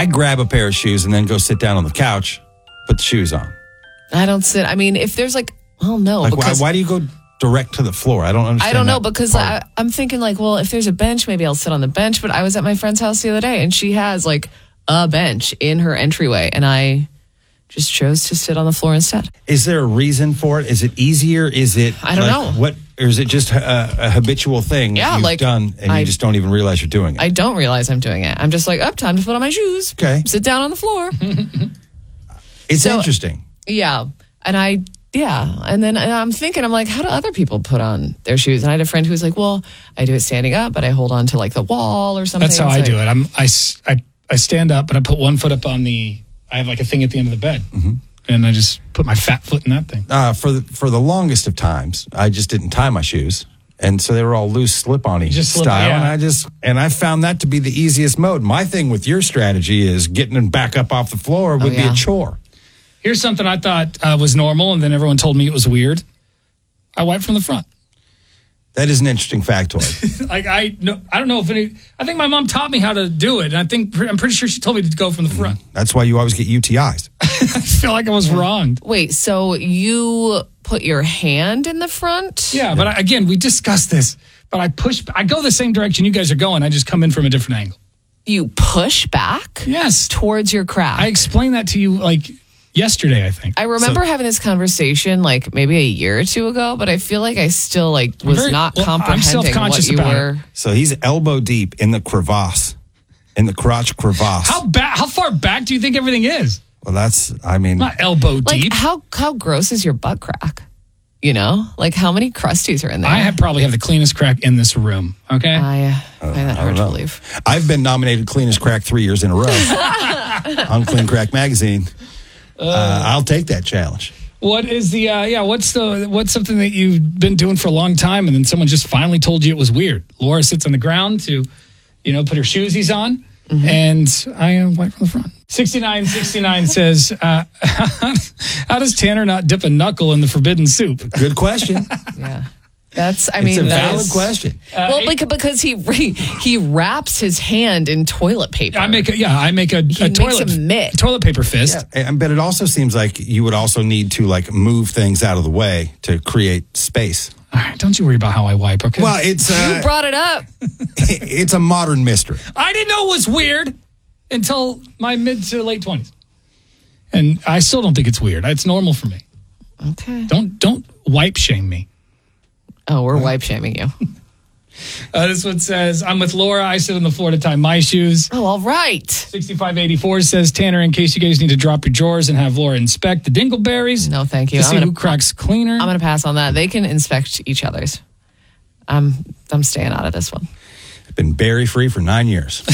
I grab a pair of shoes and then go sit down on the couch, put the shoes on. I don't sit. I mean, if there's no. Like, because why do you go direct to the floor? I don't understand. I don't know, because I'm thinking if there's a bench, maybe I'll sit on the bench. But I was at my friend's house the other day and she has a bench in her entryway. And I just chose to sit on the floor instead. Is there a reason for it? Is it easier? Is it? I don't know. Or is it just a habitual thing you've done and you just don't even realize you're doing it? I don't realize I'm doing it. I'm just time to put on my shoes. Okay. Sit down on the floor. It's interesting. Yeah. And and then I'm thinking, how do other people put on their shoes? And I had a friend who was like, well, I do it standing up, but I hold on to the wall or something. That's how I do it. I stand up and I put one foot up on I have a thing at the end of the bed. Mm-hmm. And I just put my fat foot in that thing. For the longest of times, I just didn't tie my shoes. And so they were all loose, slip-on-y style. Yeah. And I found that to be the easiest mode. My thing with your strategy is getting them back up off the floor would be a chore. Here's something I thought was normal, and then everyone told me it was weird. I wipe from the front. That is an interesting factoid. I don't know if I think my mom taught me how to do it, and I'm pretty sure she told me to go from the front. That's why you always get UTIs. I feel like I was wronged. Wait, so you put your hand in the front? Yeah, but again, we discussed this. But I go the same direction you guys are going. I just come in from a different angle. You push back? Yes. Towards your crack. I explained that to you yesterday, I think. I remember having this conversation maybe a year or two ago, but I feel like I still was not comprehending what you were. So he's elbow deep in the crevasse, in the crotch crevasse. How far back do you think everything is? Well, not elbow deep. How gross is your butt crack? How many crusties are in there? I probably have the cleanest crack in this room. Okay, I find that hard to believe. I've been nominated cleanest crack 3 years in a row on Clean Crack Magazine. I'll take that challenge. What is what's something that you've been doing for a long time and then someone just finally told you it was weird? Laura sits on the ground to, put her shoesies on, and I wipe from the front. 6969 says, how does Tanner not dip a knuckle in the forbidden soup? Good question. Yeah. It's a valid question. Because he wraps his hand in toilet paper. I make a toilet paper fist. Yeah, but it also seems like you would also need to move things out of the way to create space. All right, don't you worry about how I wipe, okay? Well, it's you brought it up. It's a modern mystery. I didn't know it was weird until my mid to late 20s. And I still don't think it's weird. It's normal for me. Okay. Don't wipe shame me. Oh, we're wipe shaming you. This one says, I'm with Laura. I sit on the floor to tie my shoes. Oh, all right. 6584 says, Tanner, in case you guys need to drop your drawers and have Laura inspect the dingleberries. No, thank you. To see who cracks cleaner. I'm going to pass on that. They can inspect each other's. I'm staying out of this one. I've been berry free for 9 years.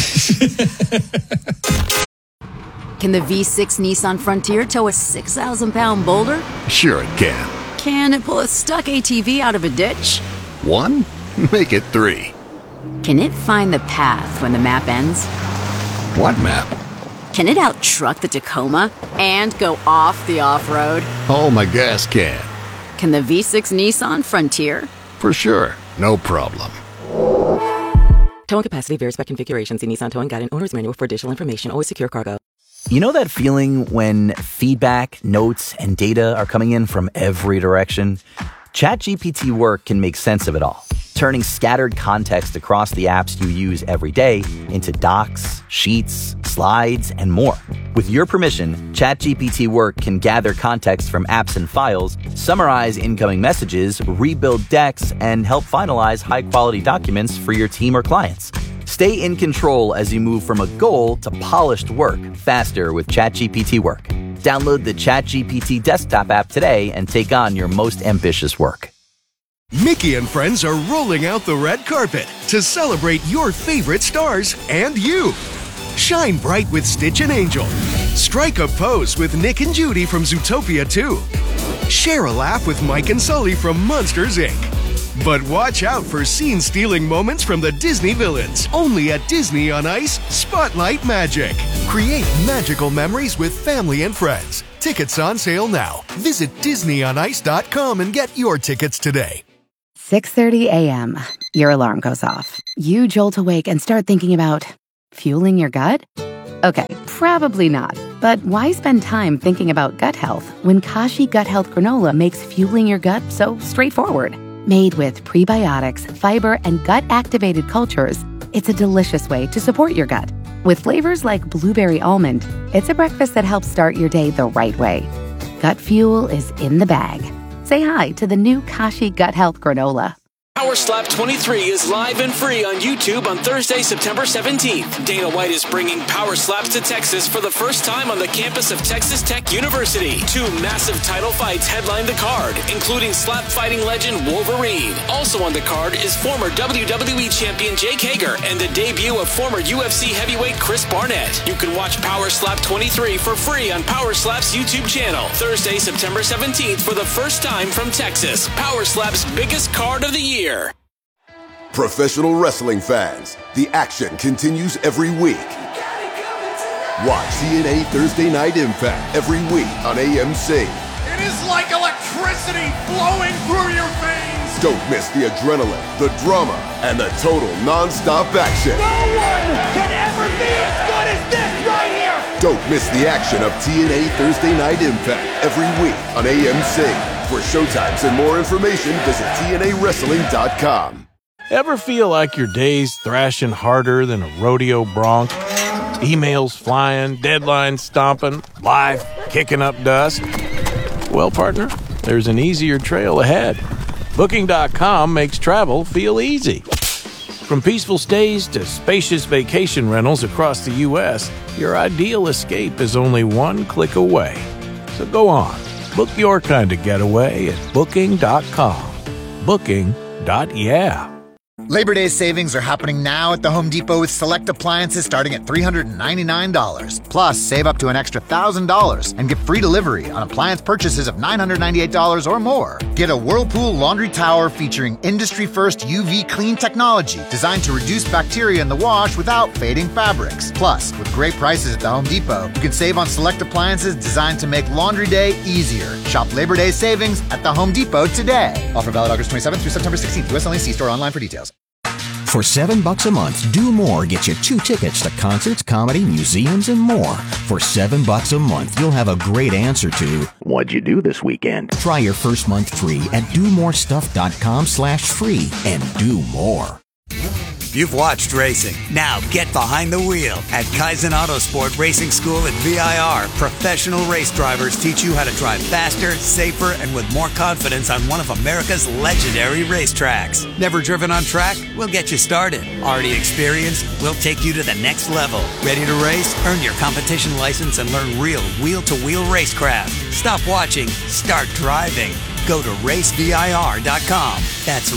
Can the V6 Nissan Frontier tow a 6,000-pound boulder? Sure it can. Can it pull a stuck ATV out of a ditch? 1? Make it 3. Can it find the path when the map ends? What map? Can it out-truck the Tacoma and go off the off-road? Oh, my gas can. Can the V6 Nissan Frontier? For sure. No problem. Towing capacity varies by configuration. See Nissan Towing Guide and Owner's Manual for additional information. Always secure cargo. You know that feeling when feedback, notes, and data are coming in from every direction? ChatGPT Work can make sense of it all, turning scattered context across the apps you use every day into docs, sheets, slides, and more. With your permission, ChatGPT Work can gather context from apps and files, summarize incoming messages, rebuild decks, and help finalize high-quality documents for your team or clients. Stay in control as you move from a goal to polished work faster with ChatGPT Work. Download the ChatGPT desktop app today and take on your most ambitious work. Mickey and friends are rolling out the red carpet to celebrate your favorite stars and you. Shine bright with Stitch and Angel. Strike a pose with Nick and Judy from Zootopia 2. Share a laugh with Mike and Sully from Monsters, Inc. But watch out for scene-stealing moments from the Disney villains. Only at Disney on Ice, Spotlight Magic. Create magical memories with family and friends. Tickets on sale now. Visit DisneyOnIce.com and get your tickets today. 6:30 a.m. Your alarm goes off. You jolt awake and start thinking about fueling your gut? Okay, probably not. But why spend time thinking about gut health when Kashi Gut Health Granola makes fueling your gut so straightforward? Made with prebiotics, fiber, and gut-activated cultures, it's a delicious way to support your gut. With flavors like blueberry almond, it's a breakfast that helps start your day the right way. Gut fuel is in the bag. Say hi to the new Kashi Gut Health Granola. Power Slap 23 is live and free on YouTube on Thursday, September 17th. Dana White is bringing Power Slaps to Texas for the first time on the campus of Texas Tech University. 2 massive title fights headline the card, including slap fighting legend Wolverine. Also on the card is former WWE champion Jake Hager and the debut of former UFC heavyweight Chris Barnett. You can watch Power Slap 23 for free on Power Slap's YouTube channel. Thursday, September 17th for the first time from Texas. Power Slap's biggest card of the year. Professional wrestling fans, the action continues every week. Watch TNA Thursday Night Impact every week on AMC. It is like electricity flowing through your veins. Don't miss the adrenaline, the drama, and the total non-stop action. No one can ever be as good as this right here. Don't miss the action of TNA Thursday Night Impact every week on AMC. For showtimes and more information, visit TNAWrestling.com. Ever feel like your day's thrashing harder than a rodeo bronc? Emails flying, deadlines stomping, life kicking up dust? Well, partner, there's an easier trail ahead. Booking.com makes travel feel easy. From peaceful stays to spacious vacation rentals across the U.S., your ideal escape is only one click away. So go on. Book your kind of getaway at Booking.com. Booking.yeah. Labor Day savings are happening now at the Home Depot with select appliances starting at $399. Plus, save up to an extra $1,000 and get free delivery on appliance purchases of $998 or more. Get a Whirlpool laundry tower featuring industry-first UV clean technology designed to reduce bacteria in the wash without fading fabrics. Plus, with great prices at the Home Depot, you can save on select appliances designed to make laundry day easier. Shop Labor Day savings at the Home Depot today. Offer valid August 27th through September 16th. US only. See store online for details. For $7 a month, Do More gets you 2 tickets to concerts, comedy, museums, and more. For $7 a month, you'll have a great answer to, what'd you do this weekend? Try your first month free at domorestuff.com/free and do more. You've watched racing. Now get behind the wheel at Kaizen Autosport Racing School at VIR. Professional race drivers teach you how to drive faster, safer, and with more confidence on one of America's legendary racetracks. Never driven on track? We'll get you started. Already experienced? We'll take you to the next level. Ready to race? Earn your competition license and learn real wheel-to-wheel racecraft. Stop watching. Start driving. Go to racevir.com. That's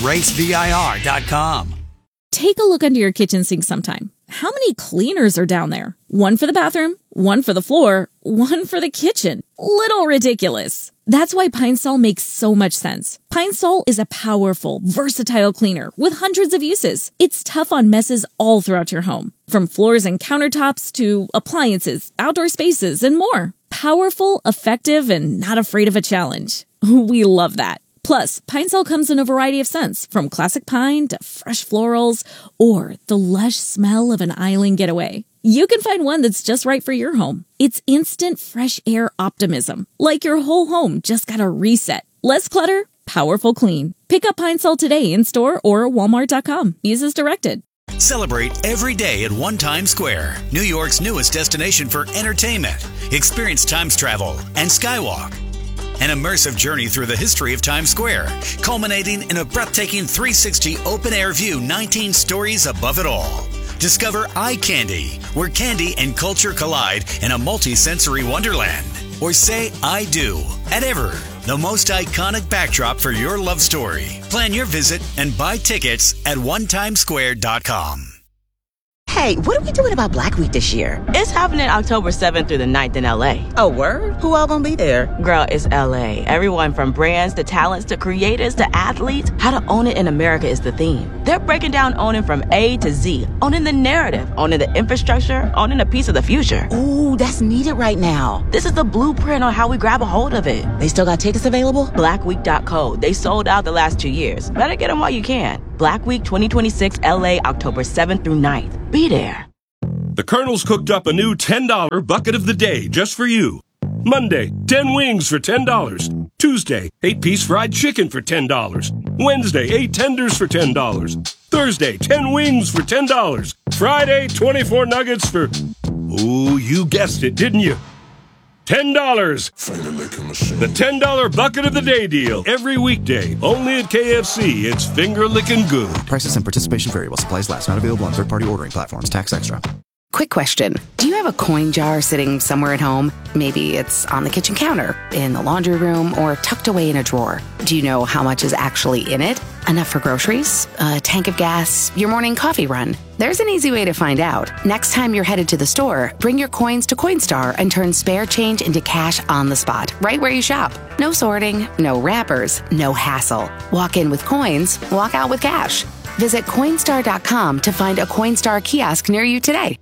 racevir.com. Take a look under your kitchen sink sometime. How many cleaners are down there? One for the bathroom, one for the floor, one for the kitchen. Little ridiculous. That's why Pine Sol makes so much sense. Pine Sol is a powerful, versatile cleaner with hundreds of uses. It's tough on messes all throughout your home, from floors and countertops to appliances, outdoor spaces, and more. Powerful, effective, and not afraid of a challenge. We love that. Plus, Pine Sol comes in a variety of scents, from classic pine to fresh florals or the lush smell of an island getaway. You can find one that's just right for your home. It's instant fresh air optimism, like your whole home just got a reset. Less clutter, powerful clean. Pick up Pine Sol today in store or Walmart.com. Use as directed. Celebrate every day at One Times Square, New York's newest destination for entertainment. Experience Times Travel and Skywalk. An immersive journey through the history of Times Square, culminating in a breathtaking 360 open-air view 19 stories above it all. Discover Eye Candy, where candy and culture collide in a multi-sensory wonderland. Or say I do at Ever, the most iconic backdrop for your love story. Plan your visit and buy tickets at onetimesquare.com. Hey, what are we doing about Black Week this year? It's happening October 7th through the 9th in LA. Oh, word? Who all gonna be there? Girl, it's LA. Everyone from brands to talents to creators to athletes. How to own it in America is the theme. They're breaking down owning from A to Z. Owning the narrative, owning the infrastructure, owning a piece of the future. Ooh, that's needed right now. This is the blueprint on how we grab a hold of it. They still got tickets available? Blackweek.co. They sold out the last 2 years. Better get them while you can. Black Week 2026 LA, October 7th through 9th. Be there. The Colonel's cooked up a new $10 bucket of the day just for you. Monday, 10 wings for $10. Tuesday, 8-piece fried chicken for $10. Wednesday, 8 tenders for $10. Thursday, 10 wings for $10. Friday, 24 nuggets for... Oh, you guessed it, didn't you? $10. The $10 bucket of the day deal. Every weekday, only at KFC. It's finger-licking good. Prices and participation vary while supplies last. Not available on third-party ordering platforms. Tax extra. Quick question. Do you have a coin jar sitting somewhere at home? Maybe it's on the kitchen counter, in the laundry room, or tucked away in a drawer. Do you know how much is actually in it? Enough for groceries? A tank of gas? Your morning coffee run? There's an easy way to find out. Next time you're headed to the store, bring your coins to Coinstar and turn spare change into cash on the spot, right where you shop. No sorting, no wrappers, no hassle. Walk in with coins, walk out with cash. Visit Coinstar.com to find a Coinstar kiosk near you today.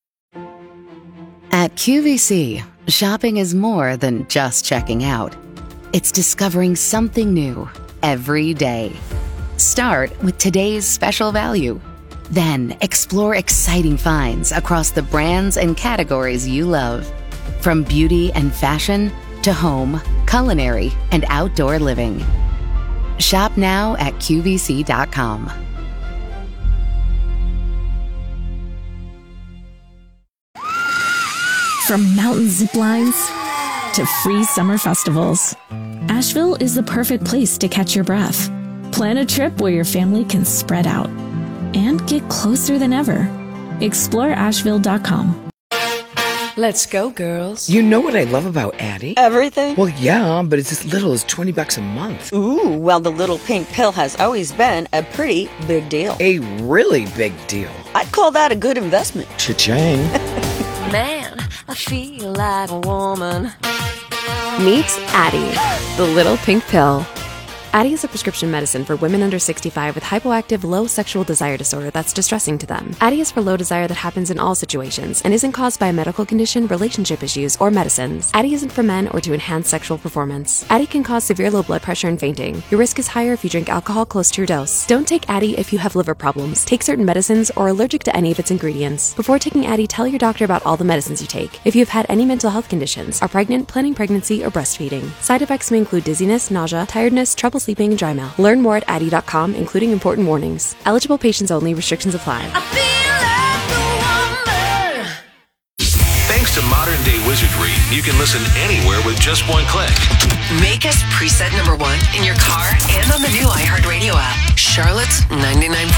At QVC, shopping is more than just checking out. It's discovering something new every day. Start with today's special value. Then explore exciting finds across the brands and categories you love. From beauty and fashion to home, culinary, and outdoor living. Shop now at QVC.com. From mountain zip lines to free summer festivals, Asheville is the perfect place to catch your breath. Plan a trip where your family can spread out and get closer than ever. Explore Asheville.com. Let's go, girls. You know what I love about Addie? Everything? Well, yeah, but it's as little as $20 a month. Ooh, well, the little pink pill has always been a pretty big deal. A really big deal. I'd call that a good investment. Cha-ching. Man, I feel like a woman. Meet Addie, the little pink pill. Addie is a prescription medicine for women under 65 with hypoactive low sexual desire disorder that's distressing to them. Addie is for low desire that happens in all situations and isn't caused by a medical condition, relationship issues, or medicines. Addie isn't for men or to enhance sexual performance. Addie can cause severe low blood pressure and fainting. Your risk is higher if you drink alcohol close to your dose. Don't take Addie if you have liver problems, take certain medicines, or are allergic to any of its ingredients. Before taking Addie, tell your doctor about all the medicines you take. If you've had any mental health conditions, are pregnant, planning pregnancy, or breastfeeding. Side effects may include dizziness, nausea, tiredness, trouble sleeping, and dry mouth. Learn more at Addie.com, including important warnings. Eligible patients only. Restrictions apply. Thanks to modern day wizardry, you can listen anywhere with just one click. Make us preset #1 in your car and on the new iHeartRadio app. Charlotte's 99.